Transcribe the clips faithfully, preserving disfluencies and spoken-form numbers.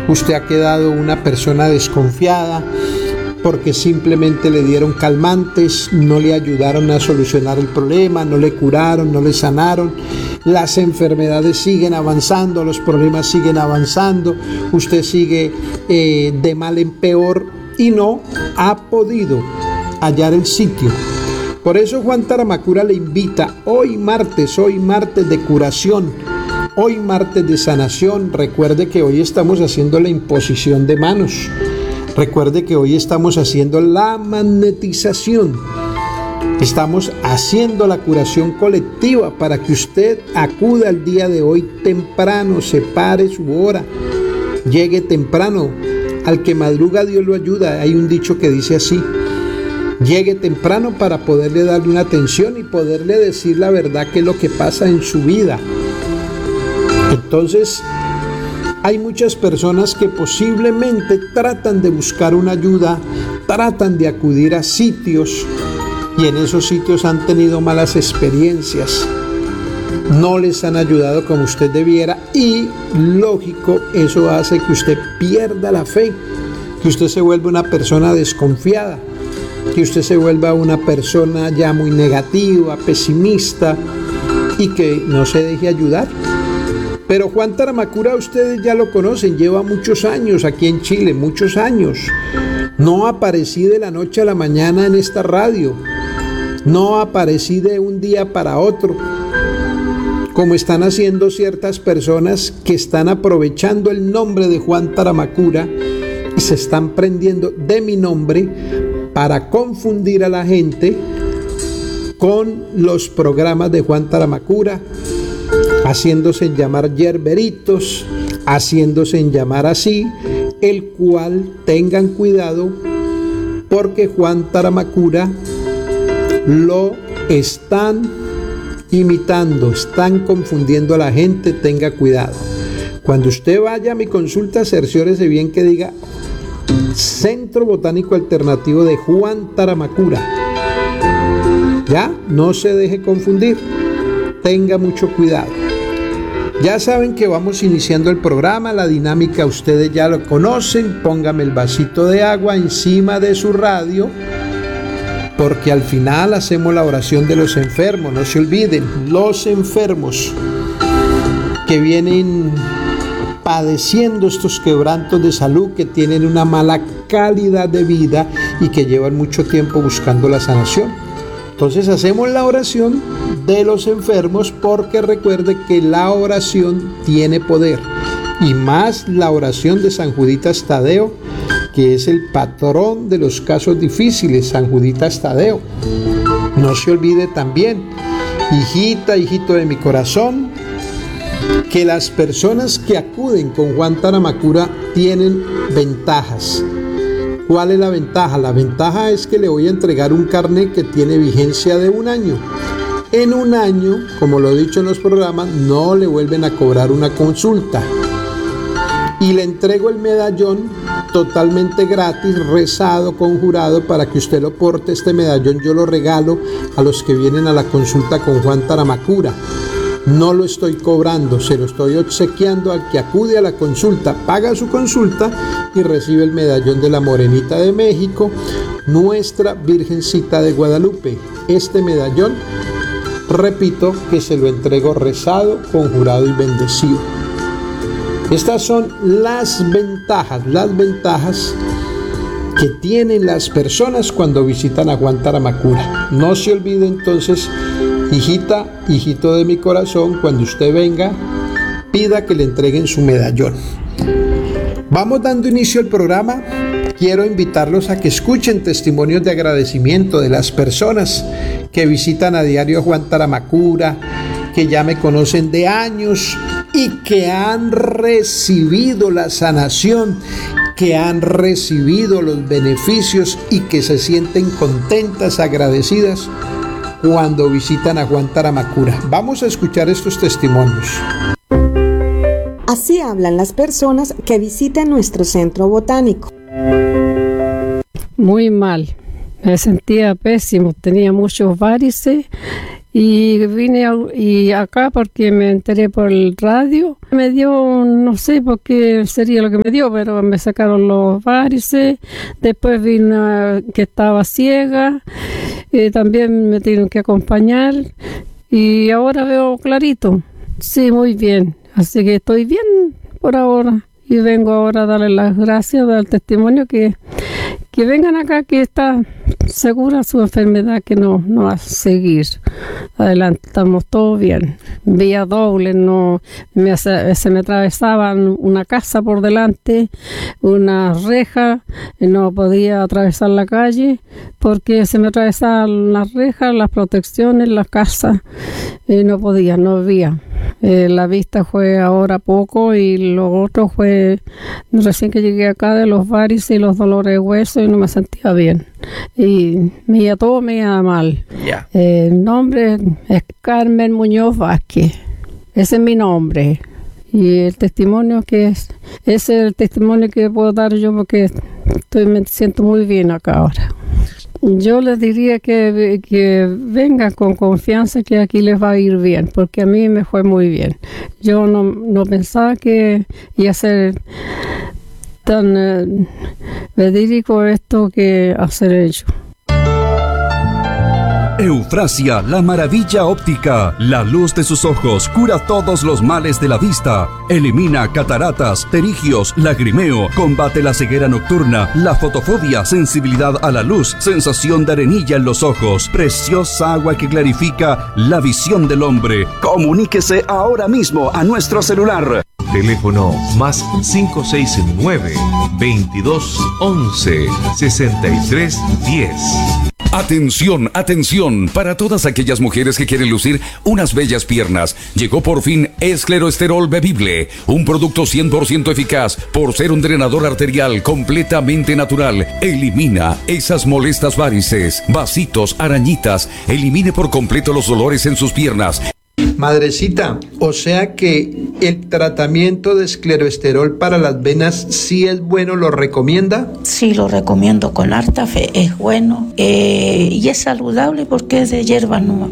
usted ha quedado una persona desconfiada porque simplemente le dieron calmantes, no le ayudaron a solucionar el problema, no le curaron, no le sanaron. Las enfermedades siguen avanzando, los problemas siguen avanzando, usted sigue eh, de mal en peor y no ha podido hallar el sitio. Por eso Juan Taramacura le invita hoy martes, hoy martes de curación, hoy martes de sanación. Recuerde que hoy estamos haciendo la imposición de manos. Recuerde que hoy estamos haciendo la magnetización. Estamos haciendo la curación colectiva para que usted acuda el día de hoy temprano, separe su hora, llegue temprano. Al que madruga Dios lo ayuda. Hay un dicho que dice así. Llegue temprano para poderle darle una atención y poderle decir la verdad que es lo que pasa en su vida. Entonces, hay muchas personas que posiblemente tratan de buscar una ayuda, tratan de acudir a sitios y en esos sitios han tenido malas experiencias. No les han ayudado como usted debiera y, lógico, eso hace que usted pierda la fe, que usted se vuelva una persona desconfiada, que usted se vuelva una persona ya muy negativa, pesimista y que no se deje ayudar. Pero Juan Taramacura ustedes ya lo conocen, lleva muchos años aquí en Chile, muchos años. No aparecí de la noche a la mañana en esta radio, no aparecí de un día para otro, como están haciendo ciertas personas que están aprovechando el nombre de Juan Taramacura y se están prendiendo de mi nombre para confundir a la gente con los programas de Juan Taramacura, haciéndose en llamar yerberitos, haciéndose en llamar así, el cual tengan cuidado porque Juan Taramacura lo están imitando, están confundiendo a la gente, tenga cuidado. Cuando usted vaya a mi consulta, cerciórese bien que diga Centro Botánico Alternativo de Juan Taramacura. Ya, no se deje confundir, tenga mucho cuidado. Ya saben que vamos iniciando el programa, la dinámica ustedes ya lo conocen. Póngame el vasito de agua encima de su radio, porque al final hacemos la oración de los enfermos. No se olviden, los enfermos que vienen padeciendo estos quebrantos de salud, que tienen una mala calidad de vida y que llevan mucho tiempo buscando la sanación. Entonces hacemos la oración de los enfermos porque recuerde que la oración tiene poder, y más la oración de San Juditas Tadeo, que es el patrón de los casos difíciles, San Juditas Tadeo. No se olvide también, hijita, hijito de mi corazón, que las personas que acuden con Juan Taramacura tienen ventajas. ¿Cuál es la ventaja? La ventaja es que le voy a entregar un carnet que tiene vigencia de un año. En un año, como lo he dicho en los programas, no le vuelven a cobrar una consulta. Y le entrego el medallón totalmente gratis, rezado, conjurado, para que usted lo porte. Este medallón yo lo regalo a los que vienen a la consulta con Juan Taramacura. No lo estoy cobrando, se lo estoy obsequiando al que acude a la consulta, paga su consulta y recibe el medallón de la Morenita de México, nuestra Virgencita de Guadalupe. Este medallón, repito, que se lo entrego rezado, conjurado y bendecido. Estas son las ventajas, las ventajas que tienen las personas cuando visitan a Juan Taramacura. No se olvide entonces, hijita, hijito de mi corazón, cuando usted venga, pida que le entreguen su medallón. Vamos dando inicio al programa. Quiero invitarlos a que escuchen testimonios de agradecimiento de las personas que visitan a diario a Juan Taramacura, que ya me conocen de años y que han recibido la sanación, que han recibido los beneficios y que se sienten contentas, agradecidas cuando visitan a Juan Taramacura. Vamos a escuchar estos testimonios. Así hablan las personas que visitan nuestro centro botánico. Muy mal, me sentía pésimo, tenía muchos varices y vine a, y acá porque me enteré por el radio. Me dio, no sé por qué sería lo que me dio, pero me sacaron los varices. Después vino que estaba ciega, y también me tuvieron que acompañar y ahora veo clarito. Sí, muy bien. Así que estoy bien por ahora. Y vengo ahora a darle las gracias, dar el testimonio que, que vengan acá, que está segura su enfermedad, que no, no va a seguir adelante. Estamos todos bien. Vía doble, no me, se me atravesaban una casa por delante, una reja, y no podía atravesar la calle porque se me atravesaban las rejas, las protecciones, la casa, y no podía, no había. Eh, la vista fue ahora poco y lo otro fue recién que llegué acá de los varices y los dolores de hueso y no me sentía bien. Y me iba todo me iba mal. Yeah. Eh, el nombre es Carmen Muñoz Vázquez. Ese es mi nombre. Y el testimonio que es, ese es el testimonio que puedo dar yo porque estoy, me siento muy bien acá ahora. Yo les diría que, que vengan con confianza, que aquí les va a ir bien, porque a mí me fue muy bien. Yo no, no pensaba que iba a ser tan eh, verídico esto que hacer ello. Eufrasia, la maravilla óptica, la luz de sus ojos cura todos los males de la vista, elimina cataratas, pterigios, lagrimeo, combate la ceguera nocturna, la fotofobia, sensibilidad a la luz, sensación de arenilla en los ojos, preciosa agua que clarifica la visión del hombre. Comuníquese ahora mismo a nuestro celular. Teléfono más cinco seis nueve, veintidós once, sesenta y tres diez. Atención, atención, para todas aquellas mujeres que quieren lucir unas bellas piernas. Llegó por fin Escleroesterol Bebible, un producto cien por ciento eficaz por ser un drenador arterial completamente natural. Elimina esas molestas varices, vasitos, arañitas, elimine por completo los dolores en sus piernas. Madrecita, o sea que el tratamiento de escleroesterol para las venas sí es bueno, ¿lo recomienda? Sí, lo recomiendo con harta fe, es bueno eh, y es saludable porque es de hierba nueva.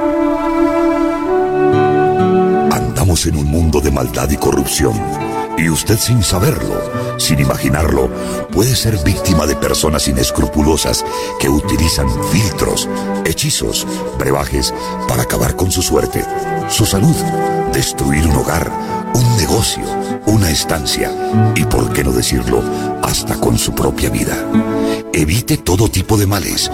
Andamos en un mundo de maldad y corrupción. Y usted, sin saberlo, sin imaginarlo, puede ser víctima de personas inescrupulosas que utilizan filtros, hechizos, brebajes para acabar con su suerte, su salud, destruir un hogar, un negocio, una estancia y, por qué no decirlo, hasta con su propia vida. Evite todo tipo de males.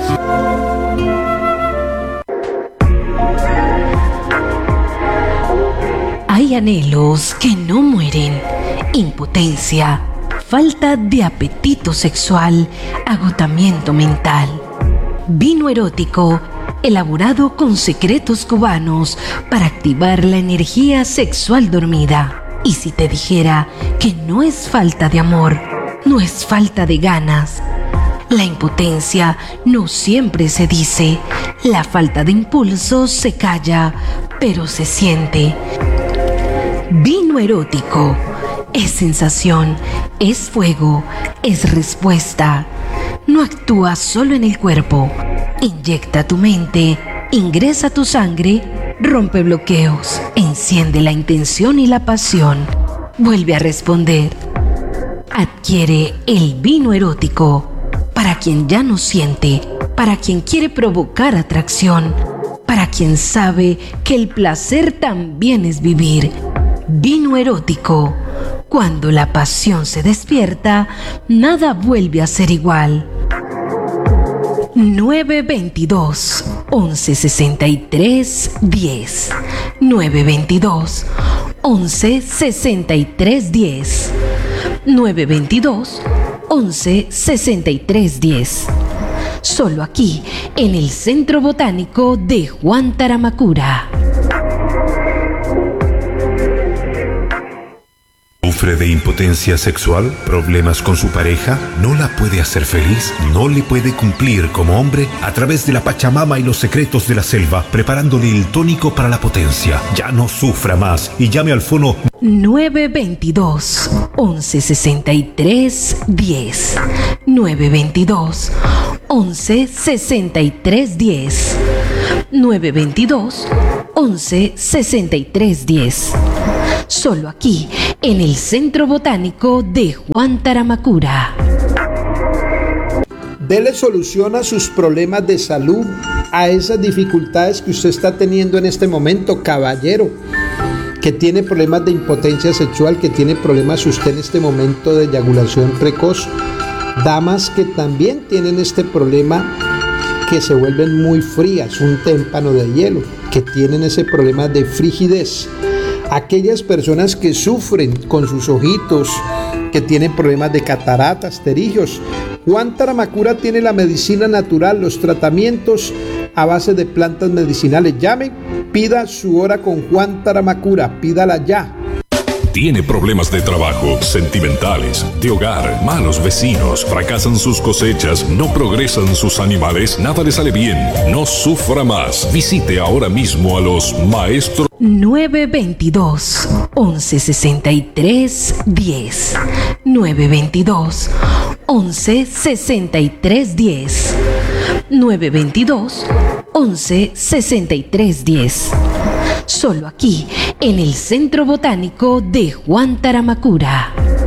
Hay anhelos que no mueren. Impotencia, falta de apetito sexual, agotamiento mental. Vino erótico, elaborado con secretos cubanos para activar la energía sexual dormida. Y si te dijera que no es falta de amor, no es falta de ganas. La impotencia no siempre se dice, la falta de impulso se calla, pero se siente. Vino erótico. Es sensación, es fuego, es respuesta. No actúa solo en el cuerpo. Inyecta tu mente, ingresa tu sangre, rompe bloqueos, enciende la intención y la pasión. Vuelve a responder. Adquiere el vino erótico para quien ya no siente, para quien quiere provocar atracción, para quien sabe que el placer también es vivir. Vino erótico. Cuando la pasión se despierta, nada vuelve a ser igual. nueve veintidós, once sesenta y tres, diez. nueve veintidós, once sesenta y tres, diez. nueve veintidós, once sesenta y tres, diez. Solo aquí, en el Centro Botánico de Juan Taramacura. ¿Sufre de impotencia sexual? ¿Problemas con su pareja? ¿No la puede hacer feliz? ¿No le puede cumplir como hombre? A través de la Pachamama y los secretos de la selva, preparándole el tónico para la potencia. Ya no sufra más y llame al fono nueve veintidós, once sesenta y tres, diez. nueve veintidós, once, sesenta y tres diez. nueve veintidós, once, sesenta y tres diez. Solo aquí, en el Centro Botánico de Juan Taramacura. Dele solución a sus problemas de salud, a esas dificultades que usted está teniendo en este momento, caballero, que tiene problemas de impotencia sexual, que tiene problemas usted en este momento de eyaculación precoz. Damas que también tienen este problema, que se vuelven muy frías, un témpano de hielo, que tienen ese problema de frigidez. Aquellas personas que sufren con sus ojitos, que tienen problemas de cataratas, pterigios. Juan Taramacura tiene la medicina natural, los tratamientos a base de plantas medicinales. Llame, pida su hora con Juan Taramacura, pídala ya. Tiene problemas de trabajo, sentimentales, de hogar, malos vecinos, fracasan sus cosechas, no progresan sus animales, nada le sale bien. No sufra más. Visite ahora mismo a los maestros. nueve veintidós, once, sesenta y tres diez. nueve veintidós, once, sesenta y tres diez. nueve veintidós, once, sesenta y tres diez. Solo aquí, en el Centro Botánico de Juan Taramacura.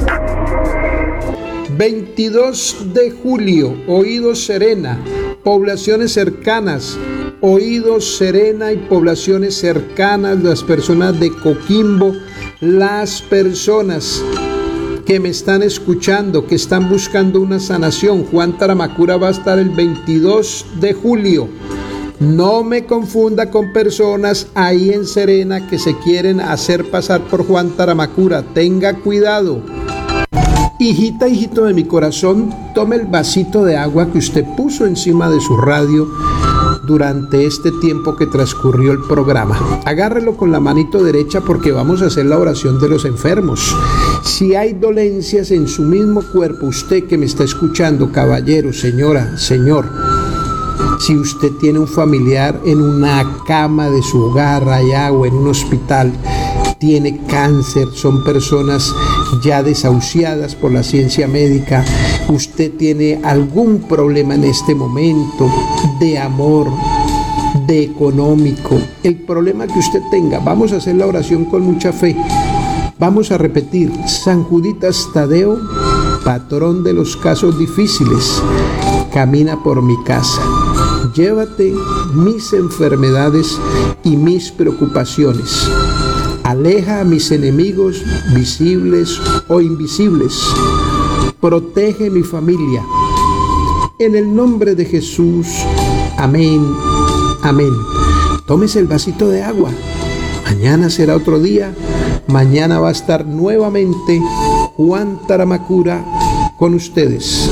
veintidós de julio, Oídos Serena, poblaciones cercanas, Oídos Serena y poblaciones cercanas, las personas de Coquimbo, las personas que me están escuchando, que están buscando una sanación. Juan Taramacura va a estar el veintidós de julio. No me confunda con personas ahí en Serena que se quieren hacer pasar por Juan Taramacura. Tenga cuidado. Hijita, hijito de mi corazón, tome el vasito de agua que usted puso encima de su radio durante este tiempo que transcurrió el programa. Agárrelo con la manito derecha porque vamos a hacer la oración de los enfermos. Si hay dolencias en su mismo cuerpo, usted que me está escuchando, caballero, señora, señor, si usted tiene un familiar en una cama de su hogar allá o en un hospital, tiene cáncer, son personas ya desahuciadas por la ciencia médica, usted tiene algún problema en este momento de amor, de económico, el problema que usted tenga, vamos a hacer la oración con mucha fe. Vamos a repetir: San Juditas Tadeo, patrón de los casos difíciles, camina por mi casa. Llévate mis enfermedades y mis preocupaciones. Aleja a mis enemigos, visibles o invisibles. Protege mi familia. En el nombre de Jesús. Amén. Amén. Tómese el vasito de agua. Mañana será otro día. Mañana va a estar nuevamente Juan Taramacura con ustedes.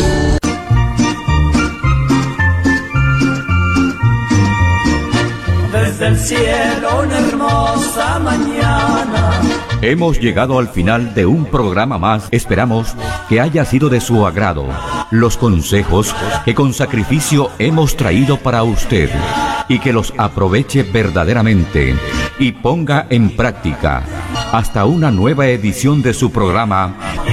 Desde el cielo una hermosa mañana. Hemos llegado al final de un programa más. Esperamos que haya sido de su agrado los consejos que con sacrificio hemos traído para usted y que los aproveche verdaderamente y ponga en práctica. Hasta una nueva edición de su programa